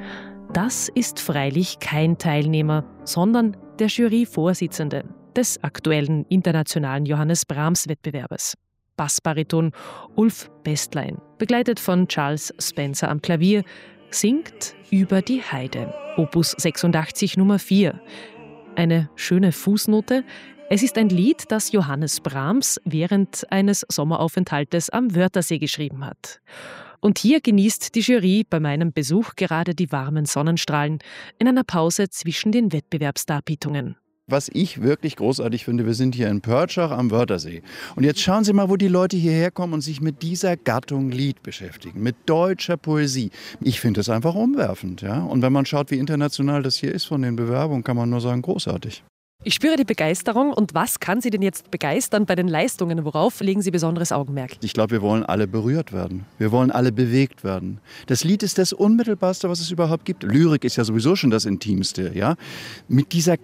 Das ist freilich kein Teilnehmer, sondern der Juryvorsitzende des aktuellen internationalen Johannes Brahms-Wettbewerbes. Bassbariton Ulf Bästlein, begleitet von Charles Spencer am Klavier, singt Über die Heide, Opus 86 Nummer 4. Eine schöne Fußnote: Es ist ein Lied, das Johannes Brahms während eines Sommeraufenthaltes am Wörthersee geschrieben hat. Und hier genießt die Jury bei meinem Besuch gerade die warmen Sonnenstrahlen in einer Pause zwischen den Wettbewerbsdarbietungen. Was ich wirklich großartig finde, wir sind hier in Pörtschach am Wörthersee. Und jetzt schauen Sie mal, wo die Leute hierher kommen und sich mit dieser Gattung Lied beschäftigen, mit deutscher Poesie. Ich finde es einfach umwerfend. Ja? Und wenn man schaut, wie international das hier ist von den Bewerbungen, kann man nur sagen, großartig. Ich spüre die Begeisterung. Und was kann Sie denn jetzt begeistern bei den Leistungen? Worauf legen Sie besonderes Augenmerk? Ich glaube, wir wollen alle berührt werden. Wir wollen alle bewegt werden. Das Lied ist das Unmittelbarste, was es überhaupt gibt. Lyrik ist ja sowieso schon das Intimste. Ja? Mit dieser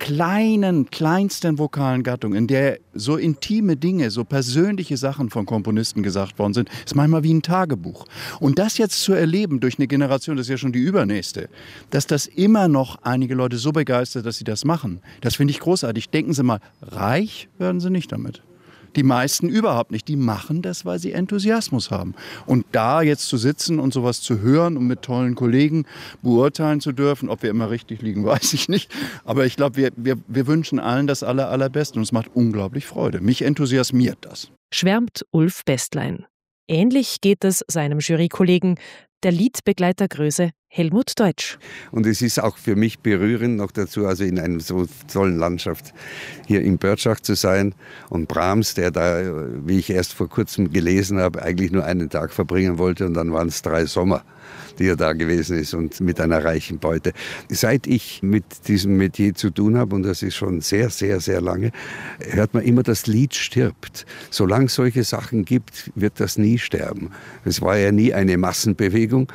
kleinsten vokalen Gattung, in der so intime Dinge, so persönliche Sachen von Komponisten gesagt worden sind, ist manchmal wie ein Tagebuch. Und das jetzt zu erleben durch eine Generation, das ist ja schon die übernächste, dass das immer noch einige Leute so begeistert, dass sie das machen, das finde ich großartig. Denken Sie mal, reich werden Sie nicht damit. Die meisten überhaupt nicht. Die machen das, weil sie Enthusiasmus haben. Und da jetzt zu sitzen und sowas zu hören und mit tollen Kollegen beurteilen zu dürfen, ob wir immer richtig liegen, weiß ich nicht. Aber ich glaube, wir wünschen allen das Allerbeste und es macht unglaublich Freude. Mich enthusiasmiert das. Schwärmt Ulf Bästlein. Ähnlich geht es seinem Jurykollegen, der Liedbegleiter Größe Helmut Deutsch. Und es ist auch für mich berührend noch dazu, also in einer so tollen Landschaft hier in Pörtschach zu sein. Und Brahms, der da, wie ich erst vor kurzem gelesen habe, eigentlich nur einen Tag verbringen wollte und dann waren es 3 Sommer, die er da gewesen ist und mit einer reichen Beute. Seit ich mit diesem Metier zu tun habe, und das ist schon sehr, sehr, sehr lange, hört man immer, das Lied stirbt. Solange es solche Sachen gibt, wird das nie sterben. Es war ja nie eine Massenbewegung,